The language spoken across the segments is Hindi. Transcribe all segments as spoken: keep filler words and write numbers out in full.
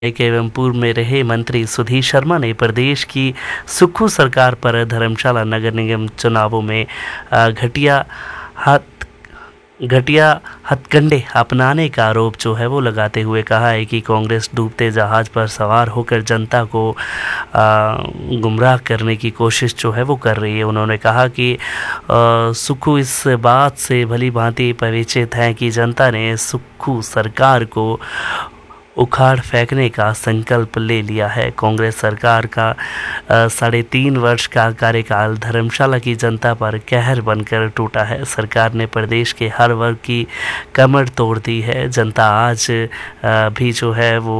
एवं पूर्व में रहे मंत्री सुधीर शर्मा ने प्रदेश की सुक्खू सरकार पर धर्मशाला नगर निगम चुनावों में घटिया हाथ घटिया हथकंडे अपनाने का आरोप जो है वो लगाते हुए कहा है कि कांग्रेस डूबते जहाज पर सवार होकर जनता को गुमराह करने की कोशिश जो है वो कर रही है। उन्होंने कहा कि सुक्खू इस बात से भली भांति परिचित हैं कि जनता ने सुक्खू सरकार को उखाड़ फेंकने का संकल्प ले लिया है। कांग्रेस सरकार का साढ़े तीन वर्ष का कार्यकाल धर्मशाला की जनता पर कहर बनकर टूटा है। सरकार ने प्रदेश के हर वर्ग की कमर तोड़ दी है। जनता आज भी जो है वो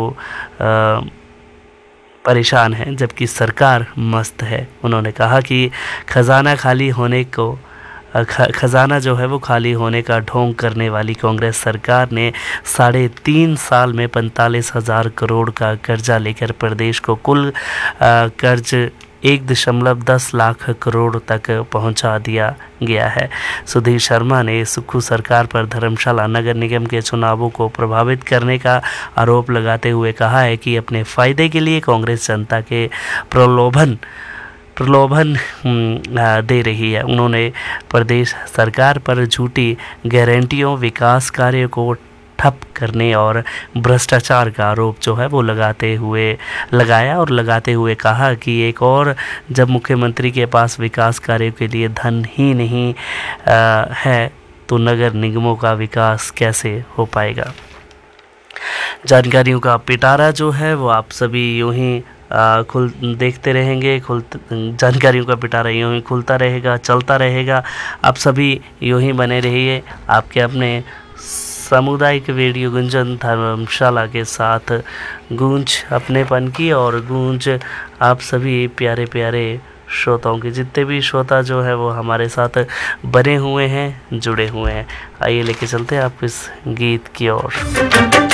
परेशान है, जबकि सरकार मस्त है। उन्होंने कहा कि खजाना खाली होने को खजाना जो है वो खाली होने का ढोंग करने वाली कांग्रेस सरकार ने साढ़े तीन साल में पैंतालीस हजार करोड़ का कर्जा लेकर प्रदेश को कुल कर्ज एक दशमलव दस लाख करोड़ तक पहुंचा दिया गया है। सुधीर शर्मा ने सुक्खू सरकार पर धर्मशाला नगर निगम के चुनावों को प्रभावित करने का आरोप लगाते हुए कहा है कि अपने फायदे के लिए कांग्रेस जनता के प्रलोभन प्रलोभन दे रही है। उन्होंने प्रदेश सरकार पर झूठी गारंटियों, विकास कार्य को ठप करने और भ्रष्टाचार का आरोप जो है वो लगाते हुए लगाया और लगाते हुए कहा कि एक और जब मुख्यमंत्री के पास विकास कार्यों के लिए धन ही नहीं आ, है तो नगर निगमों का विकास कैसे हो पाएगा। जानकारियों का पिटारा जो है वो आप सभी यूं ही आ, खुल देखते रहेंगे, खुल जानकारियों का पिटारा यूं ही खुलता रहेगा, चलता रहेगा। आप सभी यूं ही बने रहिए आपके अपने सामुदायिक रेडियो गुंजन धर्मशाला के साथ। गूंज अपनेपन की और गूंज आप सभी प्यारे प्यारे श्रोताओं के, जितने भी श्रोता जो है वो हमारे साथ बने हुए हैं, जुड़े हुए हैं। आइए लेके चलते हैं आप इस गीत की ओर।